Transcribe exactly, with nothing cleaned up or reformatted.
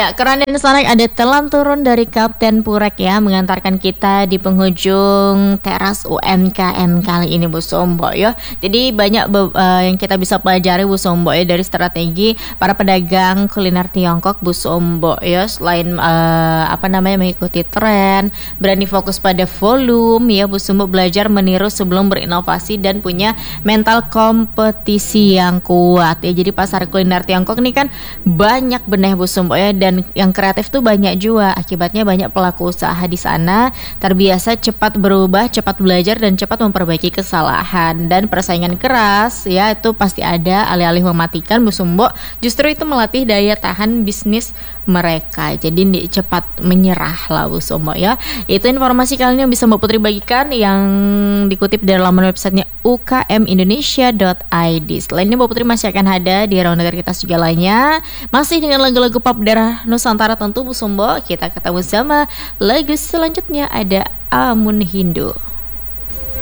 Ya, keren dan menarik ada telan turun dari Kapten Purek ya, mengantarkan kita di penghujung teras U M K M kali ini Bu Sombo ya. Jadi banyak be- uh, yang kita bisa pelajari Bu Sombo ya dari strategi para pedagang kuliner Tiongkok Bu Sombo ya. Selain uh, apa namanya mengikuti tren, berani fokus pada volume ya Bu Sombo, belajar meniru sebelum berinovasi dan punya mental kompetisi yang kuat ya. Jadi pasar kuliner Tiongkok ini kan banyak benih Bu Sombo ya, dan yang kreatif tuh banyak juga. Akibatnya banyak pelaku usaha di sana terbiasa cepat berubah, cepat belajar dan cepat memperbaiki kesalahan, dan persaingan keras ya itu pasti ada. Alih-alih mematikan Bu Sombo, justru itu melatih daya tahan bisnis mereka. Jadi di- cepat menyerah lah Bu Sombo ya. Itu informasi kali ini yang bisa Mbak Putri bagikan yang dikutip dari laman websitenya u k m indonesia dot i d. Selain ini Mbak Putri masih akan ada di Ruang Dengar Kita segalanya, masih dengan lagu-lagu pop daerah Nusantara tentu Bu Sombo. Kita ketemu sama lagu selanjutnya, ada Amun Hindu.